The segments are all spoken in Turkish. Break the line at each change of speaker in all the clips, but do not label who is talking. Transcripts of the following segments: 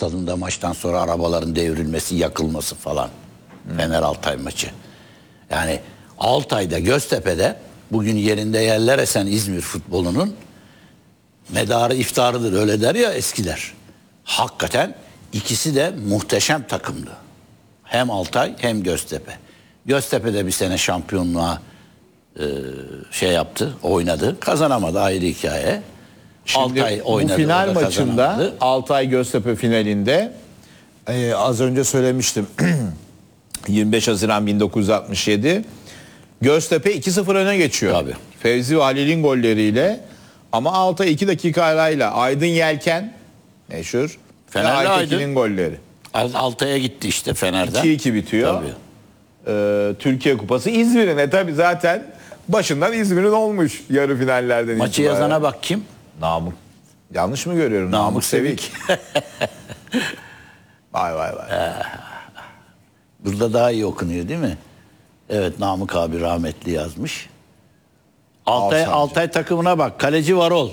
stadında maçtan sonra arabaların devrilmesi, yakılması falan. Fener Altay maçı. Yani Altay'da, Göztepe'de bugün yerinde yerler esen İzmir futbolunun medarı iftarıdır, öyle der ya eskiler. Hakikaten ikisi de muhteşem takımdı. Hem Altay hem Göztepe. Göztepe'de bir sene şampiyonluğa yaptı, oynadı. Kazanamadı, ayrı hikaye.
Şimdi
Altay oynadı.
bu final
o da
maçında
kazanamadı.
Altay Göztepe finalinde az önce söylemiştim 25 Haziran 1967 Göztepe 2-0 öne geçiyor.
Tabii.
Fevzi ve Halil'in golleriyle ama Altay 2 dakika arayla Aydın Yelken meşhur
Fenerli
Aytekin'in golleri.
Altay'a gitti işte Fener'den.
2-2 bitiyor.
Tabii.
Türkiye Kupası İzmir'in tabii zaten başından İzmir'in olmuş yarı finallerden
Maçı
itibaren.
yazana bak kim?
Namık. Yanlış mı görüyorum?
Namık Sevik.
Vay vay vay.
Burada daha iyi okunuyor değil mi? Evet, Namık abi rahmetli yazmış. Altay takımına bak. Kaleci Varol.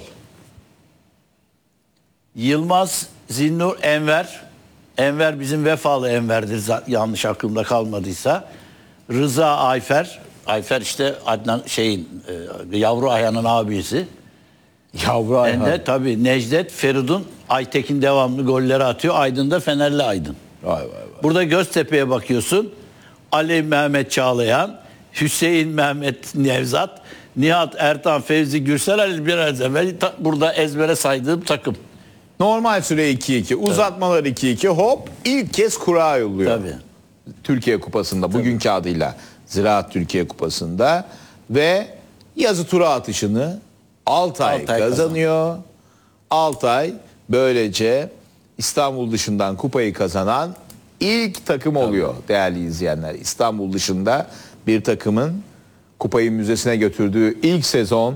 Yılmaz, Zinnur, Enver. Enver bizim vefalı Enver'dir, yanlış aklımda kalmadıysa. Rıza, Ayfer. Ayfer işte Adnan Yavru Ayhan'ın abisi.
Yavru Ayhan.
Tabii Necdet, Feridun, Aytekin devamlı golleri atıyor. Aydın da Fenerli Aydın.
Vay vay vay.
Burada Göztepe'ye bakıyorsun. Ali Mehmet Çağlayan, Hüseyin Mehmet Nevzat, Nihat Ertan, Fevzi Gürsel, Ali biraz evvel burada ezbere saydığım takım.
Normal süre 2-2. Uzatmalar 2-2. Hop ilk kez kura yolluyor.
Tabii.
Türkiye Kupası'nda bugünkü adıyla Ziraat Türkiye Kupası'nda ve yazı tura atışını Altay kazanıyor. Altay böylece İstanbul dışından kupayı kazanan ilk takım oluyor değerli izleyenler. İstanbul dışında bir takımın kupayı müzesine götürdüğü ilk sezon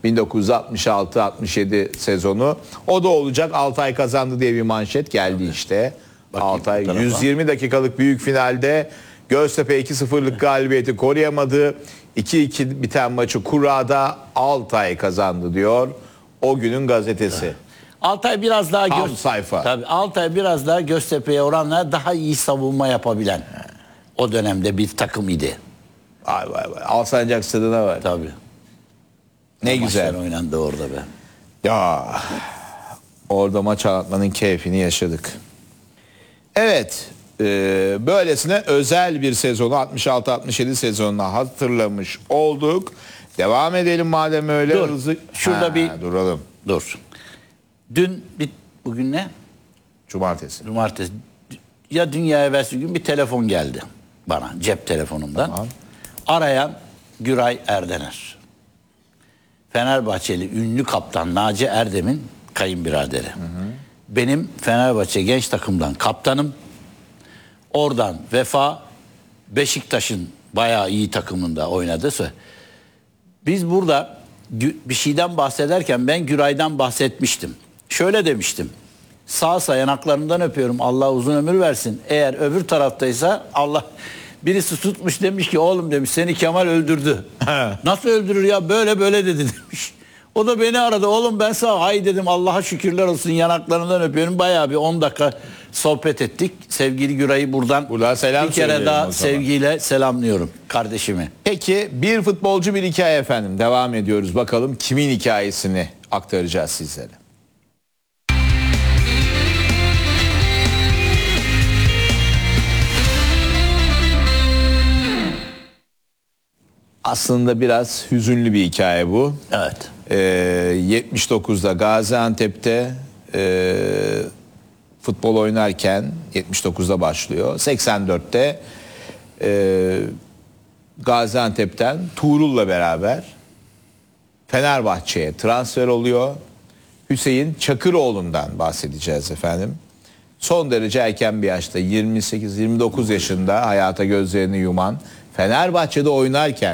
1966-67 sezonu. O da olacak. Altay kazandı diye bir manşet geldi işte.
Bakayım
Altay
bu tarafa.
120 dakikalık büyük finalde Göztepe 2-0'lık galibiyeti koruyamadı. 2-2 biten maçı kurada Altay kazandı diyor o günün gazetesi.
Altay biraz daha
Tam sayfa.
Tabii Altay biraz daha Göztepe'ye oranla daha iyi savunma yapabilen o dönemde bir takım idi.
Vay vay vay. Alsancak Stadı'na var.
Tabii.
Ne
O
güzel.
maçlar oynandı orada be.
Ya orada maç anlatmanın keyfini yaşadık. Evet, böylesine özel bir sezonu 66-67 sezonuna hatırlamış olduk. Devam edelim madem öyle.
Dur,
Hızlı.
şurada
duralım.
Dur. Bugün ne?
Cumartesi.
Cumartesi. Ya dünya evvelsi gün bir telefon geldi bana cep telefonumdan.
Tamam.
Arayan Güray Erdener. Fenerbahçeli ünlü kaptan Naci Erdem'in kayınbiraderi. Benim Fenerbahçe genç takımdan kaptanım. Oradan Vefa, Beşiktaş'ın bayağı iyi takımında oynadı. Biz burada bir şeyden bahsederken ben Güray'dan bahsetmiştim. Şöyle demiştim. Sağ yanaklarından öpüyorum, Allah uzun ömür versin. Eğer öbür taraftaysa Allah, birisi tutmuş demiş ki oğlum demiş seni Kemal öldürdü. Nasıl öldürür ya, böyle böyle dedi demiş. O da beni aradı, oğlum ben sağ, hay dedim, Allah'a şükürler olsun, yanaklarından öpüyorum. Bayağı bir 10 dakika sohbet ettik. Sevgili Güray'ı buradan
selam
bir kere
söyleyelim
daha
o zaman.
sevgiyle selamlıyorum kardeşimi.
Peki bir futbolcu bir hikaye efendim. Devam ediyoruz. Bakalım kimin hikayesini aktaracağız sizlere. Aslında biraz hüzünlü bir hikaye bu.
Evet.
79'da Gaziantep'te futbol oynarken 79'da başlıyor. 84'te Gaziantep'ten Tuğrul'la beraber Fenerbahçe'ye transfer oluyor. Hüseyin Çakıroğlu'ndan bahsedeceğiz efendim. Son derece erken bir yaşta 28-29 yaşında hayata gözlerini yuman, Fenerbahçe'de oynarken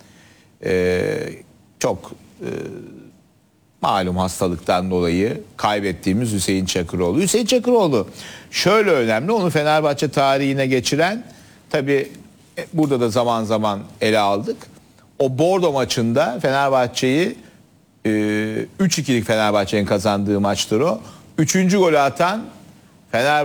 çok malum hastalıktan dolayı kaybettiğimiz Hüseyin Çakıroğlu. Hüseyin Çakıroğlu şöyle önemli, onu Fenerbahçe tarihine geçiren, tabi burada da zaman zaman ele aldık. O Bordo maçında Fenerbahçe'yi 3-2'lik Fenerbahçe'nin kazandığı maçtır o. 3. golü atan Fenerbahçe